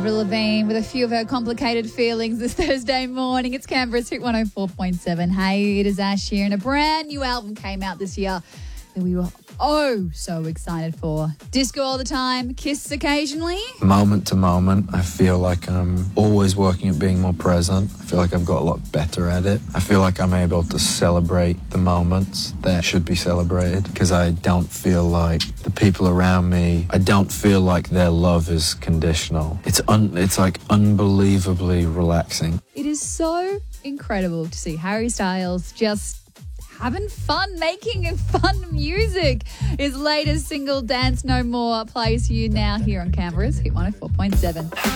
Avril Lavigne with a few of her complicated feelings this Thursday morning. It's Canberra's Hit 104.7. Hey, it is Ash here, and a brand new album came out this year that we were so excited for. Disco all the time, kiss occasionally. Moment to moment, I feel like I'm always working at being more present. I feel like I've got a lot better at it. I feel like I'm able to celebrate the moments that should be celebrated because I don't feel like the people around me, I don't feel like their love is conditional. It's like unbelievably relaxing. It is so incredible to see Harry Styles just having fun, making fun music. His latest single, Dance No More, plays for you now here on Canberra's Hit 104.7.